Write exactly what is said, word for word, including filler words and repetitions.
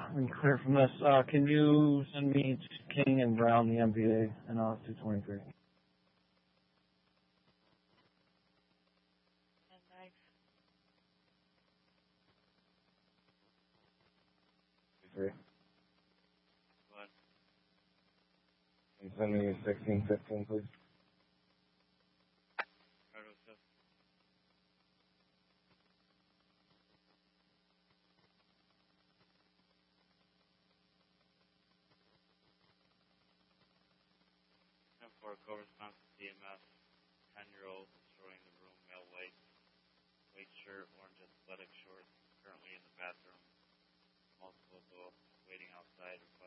I'm clear from this. Uh, can you send me King and Brown, the M V A, and uh, two twenty-three? Three. What? Can you send me sixteen fifteen, please? For correspondence to C M S, ten-year-old destroying the room, male white, white shirt, orange athletic shorts, currently in the bathroom, multiple adults waiting outside.